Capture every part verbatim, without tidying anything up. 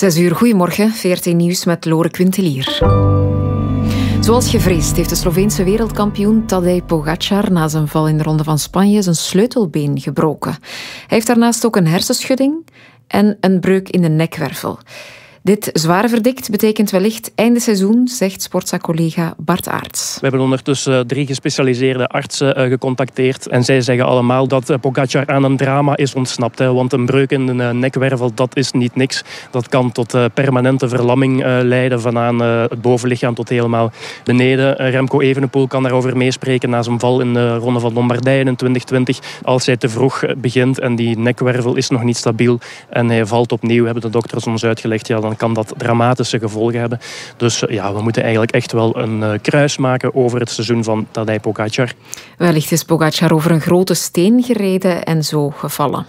Zes uur, goedemorgen. V R T Nieuws met Lore Quintelier. Zoals gevreesd heeft de Sloveense wereldkampioen Tadej Pogačar na zijn val in de Ronde van Spanje zijn sleutelbeen gebroken. Hij heeft daarnaast ook een hersenschudding en een breuk in de nekwervel. Dit zware verdict betekent wellicht einde seizoen, zegt sportza-collega Bart Aerts. We hebben ondertussen drie gespecialiseerde artsen gecontacteerd en zij zeggen allemaal dat Pogačar aan een drama is ontsnapt. Want een breuk in de nekwervel, dat is niet niks. Dat kan tot permanente verlamming leiden, van aan het bovenlichaam tot helemaal beneden. Remco Evenepoel kan daarover meespreken na zijn val in de Ronde van Lombardije in twintig twintig. Als hij te vroeg begint en die nekwervel is nog niet stabiel en hij valt opnieuw, hebben de dokters ons uitgelegd, ja, dan kan dat dramatische gevolgen hebben. Dus ja, we moeten eigenlijk echt wel een uh, kruis maken over het seizoen van Tadej Pogačar. Wellicht is Pogačar over een grote steen gereden en zo gevallen.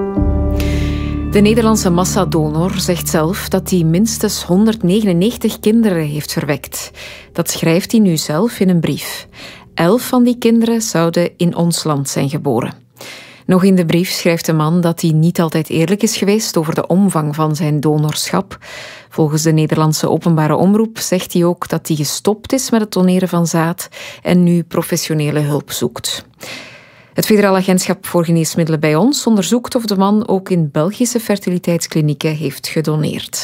De Nederlandse massadonor zegt zelf dat hij minstens honderdnegenennegentig kinderen heeft verwekt. Dat schrijft hij nu zelf in een brief. Elf van die kinderen zouden in ons land zijn geboren. Nog in de brief schrijft de man dat hij niet altijd eerlijk is geweest over de omvang van zijn donorschap. Volgens de Nederlandse openbare omroep zegt hij ook dat hij gestopt is met het doneren van zaad en nu professionele hulp zoekt. Het Federaal Agentschap voor Geneesmiddelen bij ons onderzoekt of de man ook in Belgische fertiliteitsklinieken heeft gedoneerd.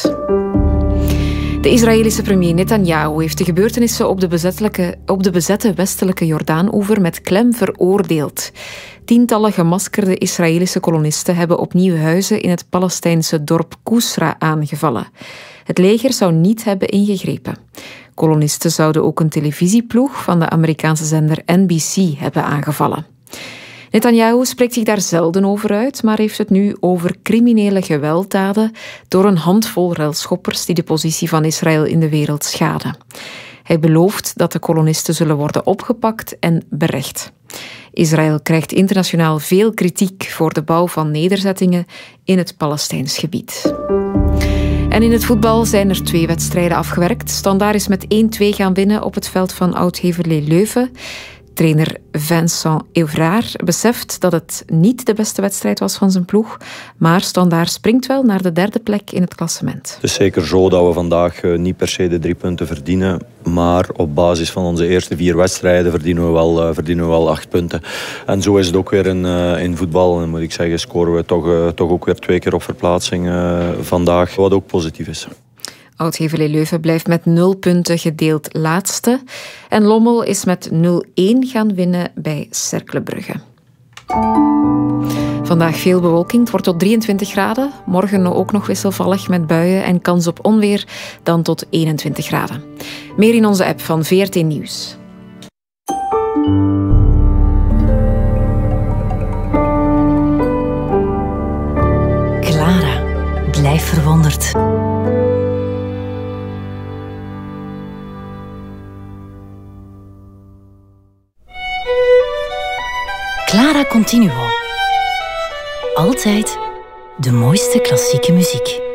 De Israëlische premier Netanyahu heeft de gebeurtenissen op de, bezettelijke, op de bezette westelijke Jordaanoever met klem veroordeeld. Tientallen gemaskerde Israëlische kolonisten hebben opnieuw huizen in het Palestijnse dorp Kusra aangevallen. Het leger zou niet hebben ingegrepen. Kolonisten zouden ook een televisieploeg van de Amerikaanse zender N B C hebben aangevallen. Netanyahu spreekt zich daar zelden over uit, maar heeft het nu over criminele gewelddaden door een handvol relschoppers die de positie van Israël in de wereld schaden. Hij belooft dat de kolonisten zullen worden opgepakt en berecht. Israël krijgt internationaal veel kritiek voor de bouw van nederzettingen in het Palestijns gebied. En in het voetbal zijn er twee wedstrijden afgewerkt. Standaard is met één-twee gaan winnen op het veld van Oud-Heverlee Leuven. Trainer Vincent Evrard beseft dat het niet de beste wedstrijd was van zijn ploeg, maar Standaard springt wel naar de derde plek in het klassement. Het is zeker zo dat we vandaag niet per se de drie punten verdienen, maar op basis van onze eerste vier wedstrijden verdienen we wel, verdienen we wel acht punten. En zo is het ook weer in, in voetbal. En moet ik zeggen, scoren we toch, toch ook weer twee keer op verplaatsing uh, vandaag, wat ook positief is. Oud-Heverlee Leuven blijft met nul punten gedeeld laatste. En Lommel is met nul-één gaan winnen bij Cercle Brugge. Vandaag veel bewolking, het wordt tot drieëntwintig graden. Morgen ook nog wisselvallig met buien en kans op onweer, dan tot eenentwintig graden. Meer in onze app van V R T Nieuws. Clara, blijf verwonderd. Clara Continuo. Altijd de mooiste klassieke muziek.